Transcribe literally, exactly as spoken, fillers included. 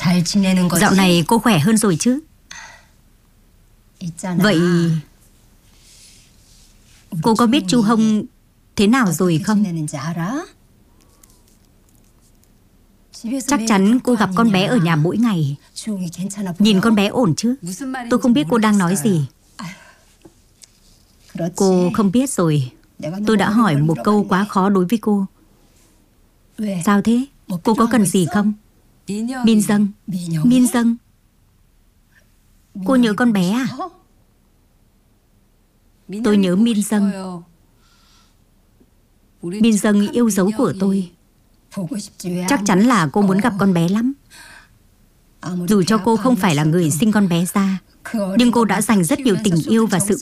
Dạo này cô khỏe hơn rồi chứ? Vậy cô có biết Chu Hồng thế nào rồi không? Chắc chắn cô gặp con bé ở nhà mỗi ngày. Nhìn con bé ổn chứ? Tôi không biết cô đang nói gì. Cô không biết rồi. Tôi đã hỏi một câu quá khó đối với cô. Sao thế? Cô có cần gì không? Min Dâng. Min Dâng. Cô nhớ con bé à? Tôi nhớ Min Dâng. Min Dâng yêu dấu của tôi. Chắc chắn là cô muốn gặp con bé lắm. Dù cho cô không phải là người sinh con bé ra, nhưng cô đã dành rất nhiều tình yêu và sự